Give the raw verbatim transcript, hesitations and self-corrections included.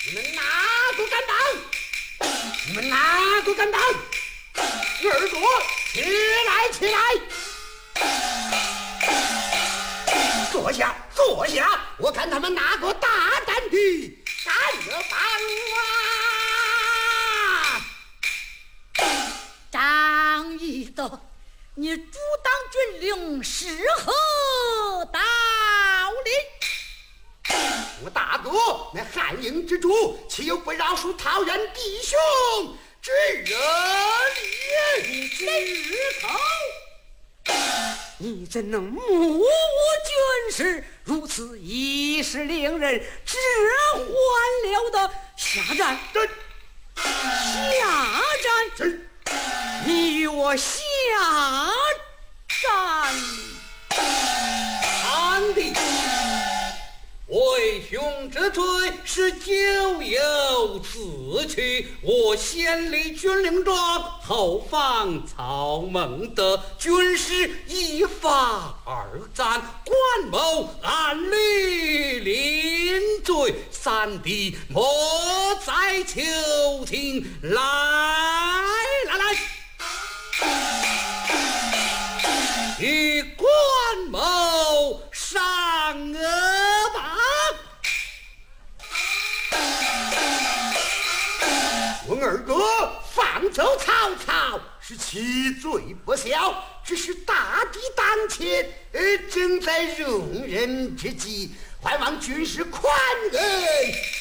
你们哪个敢当？你们哪个敢当？二哥，起来，起来！坐下，坐下！我看他们哪个大胆的敢了帮啊！ 张翼德，你主当军令是何道理？ 我大哥，那汉营之主，岂有不饶恕桃园弟兄之理？ 你之口，你怎能目无军事，如此一时令人置换了的下战？下战！你与我下战！ 安帝，为兄之罪是咎由自取。我先立军令状，后放曹孟德，军师一发而战，关某按律临罪。三弟莫再求情，来来来！与关某上额吧。 我二哥放走曹操是其罪不小，只是大敌当前，呃，正在用人之际，还望军师宽恩